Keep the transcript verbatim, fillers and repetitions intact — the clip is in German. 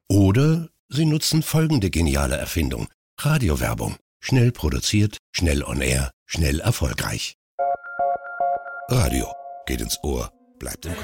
Oder Sie nutzen folgende geniale Erfindung: Radiowerbung. Schnell produziert, schnell on air, schnell erfolgreich. Radio geht ins Ohr, bleibt im Kopf.